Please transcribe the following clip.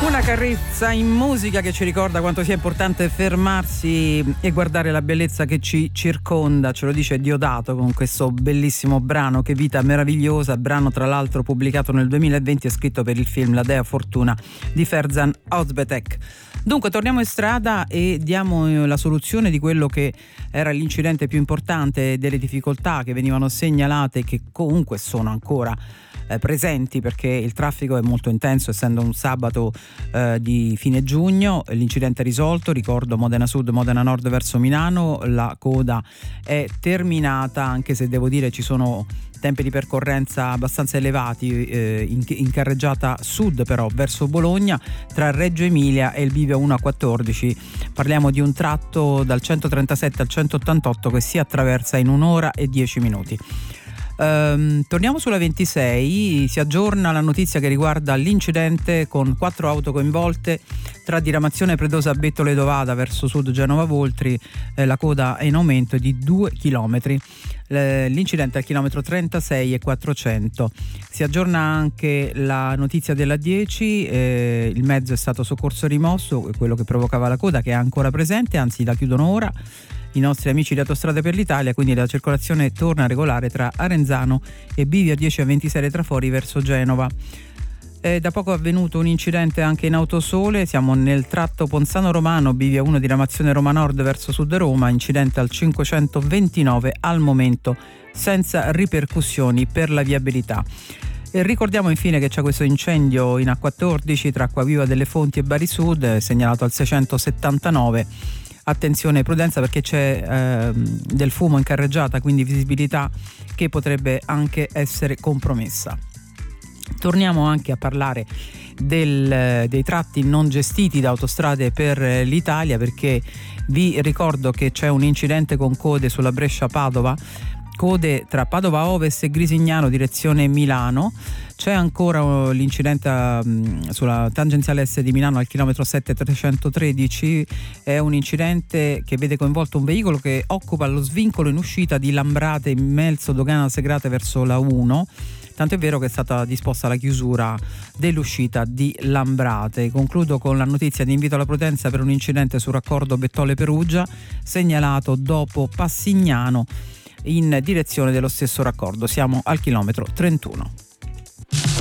Una carezza in musica che ci ricorda quanto sia importante fermarsi e guardare la bellezza che ci circonda. Ce lo dice Diodato con questo bellissimo brano Che vita meravigliosa, brano tra l'altro pubblicato nel 2020 e scritto per il film La Dea Fortuna di Ferzan Özpetek. Dunque torniamo in strada e diamo la soluzione di quello che era l'incidente più importante, delle difficoltà che venivano segnalate e che comunque sono ancora presenti, perché il traffico è molto intenso essendo un sabato di fine giugno. L'incidente è risolto, ricordo Modena Sud, Modena Nord verso Milano, la coda è terminata, anche se devo dire ci sono tempi di percorrenza abbastanza elevati in carreggiata sud però verso Bologna tra Reggio Emilia e il bivio 1A14. Parliamo di un tratto dal 137 al 188 che si attraversa in 1 ora e 10 minuti. Torniamo sulla 26, si aggiorna la notizia che riguarda l'incidente con 4 auto coinvolte tra diramazione Predosa Bettole Dovada verso sud Genova Voltri, la coda è in aumento di 2 chilometri. L'incidente al chilometro 36 e 400. Si aggiorna anche la notizia della 10, il mezzo è stato soccorso rimosso, quello che provocava la coda che è ancora presente, anzi la chiudono ora i nostri amici di Autostrade per l'Italia, quindi la circolazione torna regolare tra Arenzano e bivia 10A26 Trafori verso Genova. Da poco è avvenuto un incidente anche in Autosole, siamo nel tratto Ponzano Romano, bivia 1 diramazione Roma Nord verso sud Roma, incidente al 529, al momento senza ripercussioni per la viabilità. E ricordiamo infine che c'è questo incendio in A14 tra Acquaviva delle Fonti e Bari Sud, segnalato al 679. Attenzione e prudenza perché c'è del fumo in carreggiata, quindi visibilità che potrebbe anche essere compromessa. Torniamo anche a parlare dei tratti non gestiti da Autostrade per l'Italia, perché vi ricordo che c'è un incidente con code sulla Brescia-Padova, code tra Padova Ovest e Grisignano direzione Milano. C'è ancora l'incidente sulla tangenziale est di Milano al chilometro 7313, è un incidente che vede coinvolto un veicolo che occupa lo svincolo in uscita di Lambrate in Melzo Dogana Segrate verso la 1, tanto è vero che è stata disposta la chiusura dell'uscita di Lambrate. Concludo con la notizia di invito alla prudenza per un incidente sul raccordo Bettole Perugia segnalato dopo Passignano in direzione dello stesso raccordo, siamo al chilometro 31.